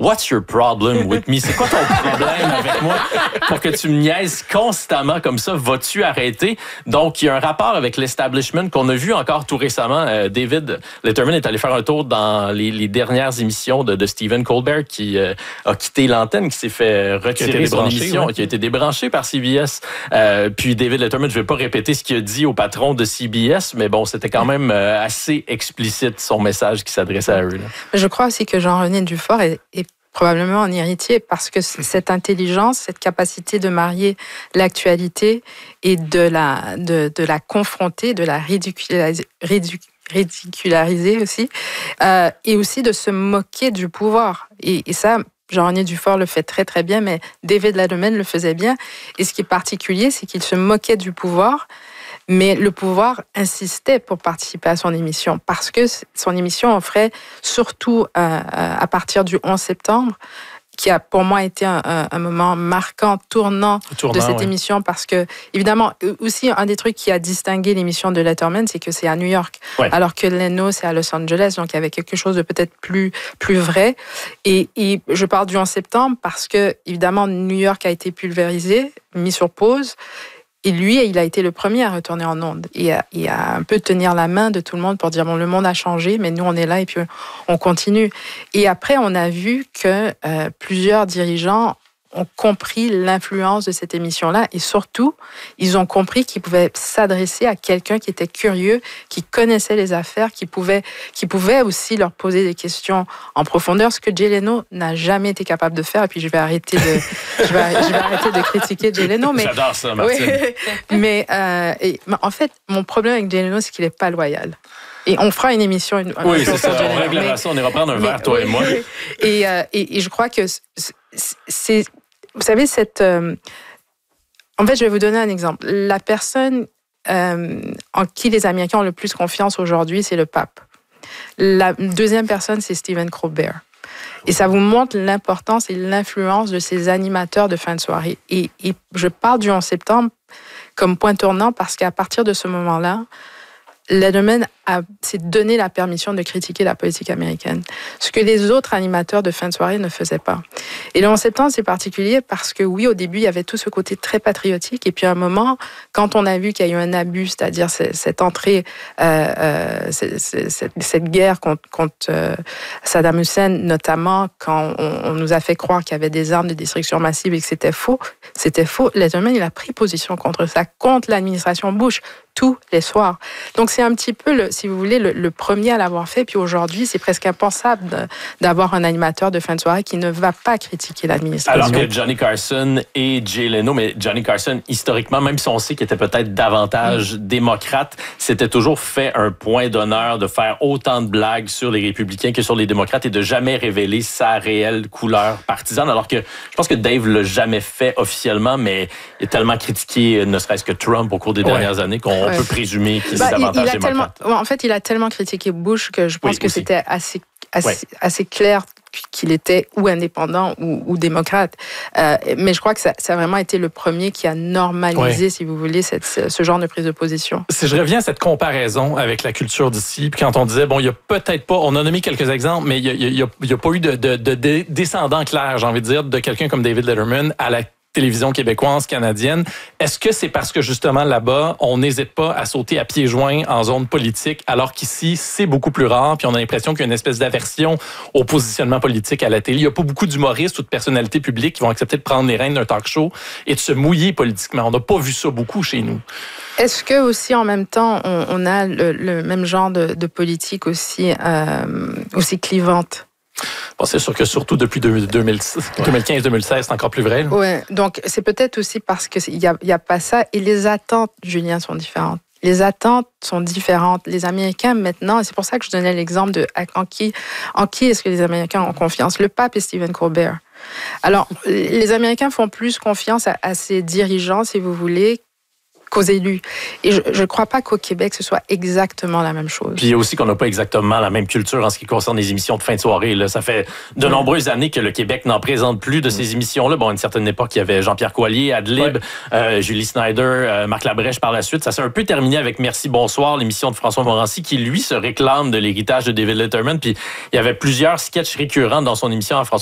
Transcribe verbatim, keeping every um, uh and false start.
What's your problem with me? C'est quoi ton problème avec moi pour que tu me niaises constamment comme ça? Vas-tu arrêter? Donc, il y a un rapport avec l'establishment qu'on a vu encore tout récemment. Euh, David Letterman est allé faire un tour dans les, les dernières émissions de, de Stephen Colbert qui euh, a quitté l'antenne, qui s'est fait retirer son émission, ouais. qui a été débranché par C B S. Euh, puis David Letterman, je ne vais pas répéter ce qu'il a dit au patron de C B S, mais bon, c'était quand même euh, assez explicite son message qui s'adressait à eux. Là. Je crois aussi que Jean-René Dufort est, est probablement en héritier parce que cette intelligence, cette capacité de marier l'actualité et de la, de, de la confronter, de la ridiculariser, ridiculariser aussi, euh, et aussi de se moquer du pouvoir. Et, et ça, Jean-René Dufort le fait très très bien, mais David Letterman le faisait bien. Et ce qui est particulier, c'est qu'il se moquait du pouvoir, mais le pouvoir insistait pour participer à son émission parce que son émission offrait, surtout euh, à partir du onze septembre, qui a pour moi été un, un, un moment marquant, tournant, tournant de cette ouais. émission, parce que, évidemment, aussi, un des trucs qui a distingué l'émission de Letterman, c'est que c'est à New York, ouais. alors que Leno, c'est à Los Angeles, donc il y avait quelque chose de peut-être plus, plus vrai. Et, et je parle du onze septembre parce que, évidemment, New York a été pulvérisé, mis sur pause, et lui, il a été le premier à retourner en ondes et à, et à un peu tenir la main de tout le monde pour dire, bon, le monde a changé, mais nous, on est là et puis on continue. Et après, on a vu que euh, plusieurs dirigeants ont compris l'influence de cette émission-là et surtout, ils ont compris qu'ils pouvaient s'adresser à quelqu'un qui était curieux, qui connaissait les affaires, qui pouvait, qui pouvait aussi leur poser des questions en profondeur, ce que Jay Leno n'a jamais été capable de faire. Et puis, je vais arrêter de, je vais, je vais arrêter de critiquer Jay Leno. Mais, j'adore ça, Martine. Oui, mais, euh, et, en fait, mon problème avec Jay Leno, c'est qu'il n'est pas loyal. Et on fera une émission. Une, oui, c'est ça. On réglera ça. On ira prendre un mais, verre, toi oui, et moi. Et, euh, et, et je crois que c'est... Vous savez, cette... Euh, en fait, je vais vous donner un exemple. La personne euh, en qui les Américains ont le plus confiance aujourd'hui, c'est le pape. La deuxième personne, c'est Stephen Colbert. Et ça vous montre l'importance et l'influence de ces animateurs de fin de soirée. Et, et je parle du onze septembre comme point tournant parce qu'à partir de ce moment-là, Letterman a, s'est donné la permission de critiquer la politique américaine, ce que les autres animateurs de fin de soirée ne faisaient pas. Et le onze septembre, c'est particulier parce que oui, au début, il y avait tout ce côté très patriotique, et puis à un moment, quand on a vu qu'il y a eu un abus, c'est-à-dire cette entrée, euh, euh, cette, cette guerre contre, contre euh, Saddam Hussein, notamment quand on, on nous a fait croire qu'il y avait des armes de destruction massive et que c'était faux, c'était faux. Letterman, il a pris position contre ça, contre l'administration Bush, tous les soirs. Donc c'est un petit peu, le, si vous voulez, le, le premier à l'avoir fait. Puis aujourd'hui, c'est presque impensable de, d'avoir un animateur de fin de soirée qui ne va pas critiquer l'administration. Alors que Johnny Carson et Jay Leno, mais Johnny Carson, historiquement, même si on sait qu'il était peut-être davantage mmh. démocrate, c'était toujours fait un point d'honneur de faire autant de blagues sur les républicains que sur les démocrates et de jamais révéler sa réelle couleur partisane. Alors que je pense que Dave l'a jamais fait officiellement, mais il a tellement critiqué, ne serait-ce que Trump au cours des ouais. dernières années, qu'on ouais. peut présumer qu'il bah, est davantage il, il démocrate. Tellement, en fait, il a tellement critiqué Bush que je pense oui, que aussi. c'était assez, assez, ouais. assez clair qu'il était ou indépendant ou, ou démocrate. Euh, mais je crois que ça, ça a vraiment été le premier qui a normalisé, ouais. si vous voulez, cette, ce genre de prise de position. Si je reviens à cette comparaison avec la culture d'ici, puis quand on disait, bon, il n'y a peut-être pas, on a nommé quelques exemples, mais il n'y a, a, a pas eu de, de, de, de descendant clair, j'ai envie de dire, de quelqu'un comme David Letterman à la télévision québécoise, canadienne. Est-ce que c'est parce que justement là-bas, on n'hésite pas à sauter à pieds joints en zone politique, alors qu'ici, c'est beaucoup plus rare, puis on a l'impression qu'il y a une espèce d'aversion au positionnement politique à la télé. Il n'y a pas beaucoup d'humoristes ou de personnalités publiques qui vont accepter de prendre les rênes d'un talk show et de se mouiller politiquement. On n'a pas vu ça beaucoup chez nous. Est-ce que aussi en même temps, on, on a le, le même genre de, de politique aussi, euh, aussi clivante? Bon, c'est sûr que surtout depuis deux mille quinze deux mille seize, c'est encore plus vrai. Oui, donc c'est peut-être aussi parce qu'il n'y a, y a pas ça. Et les attentes, Julien, sont différentes. Les attentes sont différentes. Les Américains, maintenant, et c'est pour ça que je donnais l'exemple de en qui, en qui est-ce que les Américains ont confiance. Le pape et Stephen Colbert. Alors, les Américains font plus confiance à, à ces dirigeants, si vous voulez, qu'aux élus. Et je ne crois pas qu'au Québec, ce soit exactement la même chose. Puis il y a aussi qu'on n'a pas exactement la même culture en ce qui concerne les émissions de fin de soirée. Là. Ça fait de oui. nombreuses années que le Québec n'en présente plus de ces oui. émissions-là. Bon, à une certaine époque, il y avait Jean-Pierre Coallier, Ad-Lib, oui. euh, Julie Snyder, euh, Marc Labrèche par la suite. Ça s'est un peu terminé avec Merci, bonsoir, l'émission de François Morancy, qui, lui, se réclame de l'héritage de David Letterman. Puis il y avait plusieurs sketchs récurrents dans son émission à François